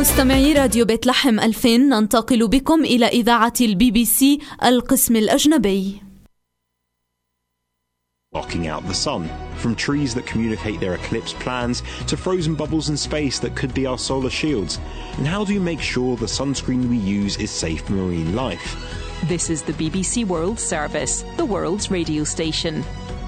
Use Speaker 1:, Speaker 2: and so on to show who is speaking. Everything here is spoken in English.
Speaker 1: مستمعي راديو بيت لحم 2000، ننتقل بكم إلى إذاعة BBC القسم الأجنبي.
Speaker 2: Blocking out the sun, from trees that communicate their eclipse plans to frozen bubbles in space that could be our solar shields. And how do you make sure the sunscreen we use is safe for marine life?
Speaker 3: This is the BBC World Service, the world's radio station.